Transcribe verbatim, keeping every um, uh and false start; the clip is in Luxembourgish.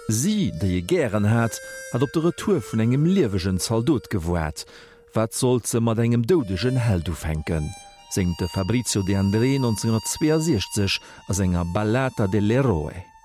Sie, déi je gieren hat, hat op de Retour vun engem liewegen Saldot gewoert. Wat soll ze mat engem dodegen Held ufänken? Singt de Fabrizio De André neunzehnhundertzweiundsechzig as enger Ballata dell'Eroe.